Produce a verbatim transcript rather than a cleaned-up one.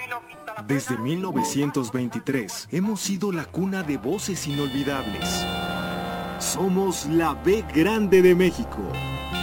Desde mil novecientos veintitrés hemos sido la cuna de voces inolvidables. Somos la B Grande de México.